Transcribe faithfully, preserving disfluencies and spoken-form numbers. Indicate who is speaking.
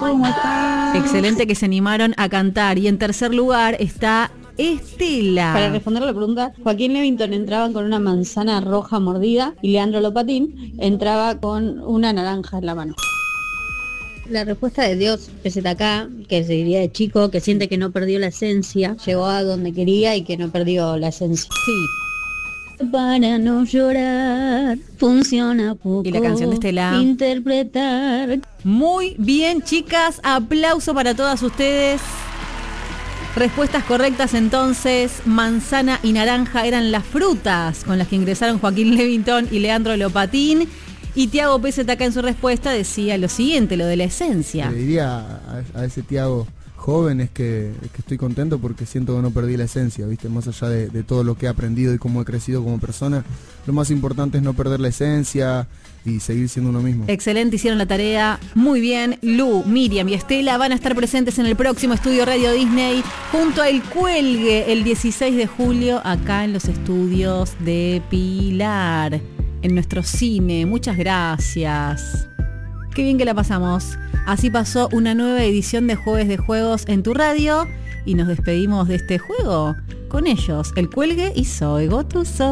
Speaker 1: ¿cómo estás?
Speaker 2: Excelente que se animaron a cantar. Y en tercer lugar está Estela.
Speaker 1: Para responder a la pregunta, Joaquín Levington entraba con una manzana roja mordida y Leandro Lopatín entraba con una naranja en la mano.
Speaker 3: La respuesta de Dios, P Z K, que se diría de chico, que siente que no perdió la esencia, llegó a donde quería y que no perdió la esencia.
Speaker 2: Sí.
Speaker 3: Para no llorar, funciona poco.
Speaker 2: ¿Y la canción de Estela?
Speaker 3: Interpretar.
Speaker 2: Muy bien, chicas, aplauso para todas ustedes. Respuestas correctas entonces, manzana y naranja eran las frutas con las que ingresaron Joaquín Levington y Leandro Lopatín. Y Tiago P Z K en su respuesta decía lo siguiente, lo de la esencia.
Speaker 4: Le diría a, a ese Tiago joven es que, es que estoy contento porque siento que no perdí la esencia, ¿viste? Más allá de, de todo lo que he aprendido y cómo he crecido como persona, lo más importante es no perder la esencia y seguir siendo uno mismo.
Speaker 2: Excelente, hicieron la tarea muy bien. Lu, Miriam y Estela van a estar presentes en el próximo Estudio Radio Disney junto a El Cuelgue el dieciséis de julio acá en los estudios de Pilar, en nuestro cine. Muchas gracias. Qué bien que la pasamos. Así pasó una nueva edición de Jueves de Juegos en tu radio y nos despedimos de este juego con ellos, El Cuelgue y Soy Gotuso.